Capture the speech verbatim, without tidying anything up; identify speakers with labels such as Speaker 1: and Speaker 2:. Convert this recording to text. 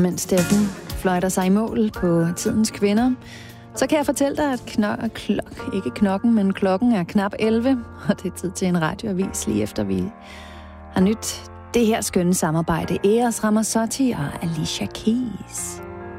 Speaker 1: Og mens Steffen fløjter sig i mål på tidens kvinder, så kan jeg fortælle dig, at kno- klok, ikke knokken, men klokken er knap elleve, og det er tid til en radioavis lige efter vi har nyt det her skønne samarbejde. Eros Ramazzotti og Alicia Keys.